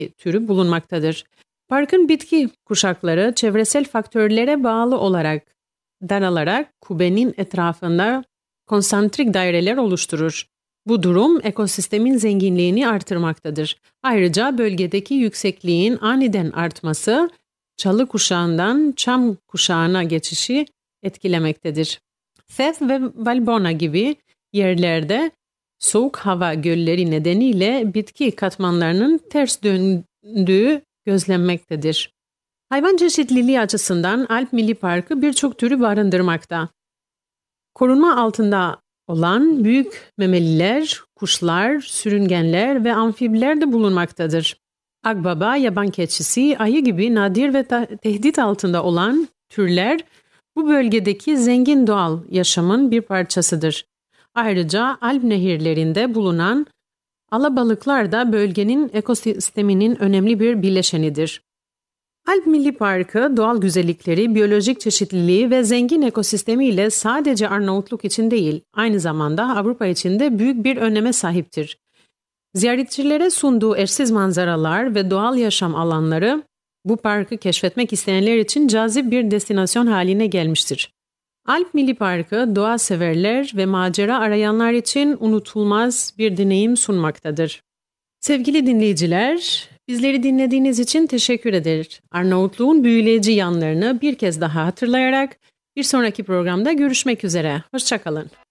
türü bulunmaktadır. Parkın bitki kuşakları çevresel faktörlere bağlı olarak daralarak kubbenin etrafında konsantrik daireler oluşturur. Bu durum ekosistemin zenginliğini artırmaktadır. Ayrıca bölgedeki yüksekliğin aniden artması çalı kuşağından çam kuşağına geçişi etkilemektedir. Fez ve Valbona gibi yerlerde soğuk hava gölleri nedeniyle bitki katmanlarının ters döndüğü gözlenmektedir. Hayvan çeşitliliği açısından Alp Milli Parkı birçok türü barındırmakta. Korunma altında olan büyük memeliler, kuşlar, sürüngenler ve amfibiler de bulunmaktadır. Akbaba, yaban keçisi, ayı gibi nadir ve tehdit altında olan türler bu bölgedeki zengin doğal yaşamın bir parçasıdır. Ayrıca Alp nehirlerinde bulunan alabalıklar da bölgenin ekosisteminin önemli bir bileşenidir. Alp Milli Parkı doğal güzellikleri, biyolojik çeşitliliği ve zengin ekosistemiyle sadece Arnavutluk için değil, aynı zamanda Avrupa için de büyük bir öneme sahiptir. Ziyaretçilere sunduğu eşsiz manzaralar ve doğal yaşam alanları bu parkı keşfetmek isteyenler için cazip bir destinasyon haline gelmiştir. Alp Milli Parkı doğa severler ve macera arayanlar için unutulmaz bir deneyim sunmaktadır. Sevgili dinleyiciler, bizleri dinlediğiniz için teşekkür ederiz. Arnavutluğun büyüleyici yanlarını bir kez daha hatırlayarak bir sonraki programda görüşmek üzere. Hoşça kalın.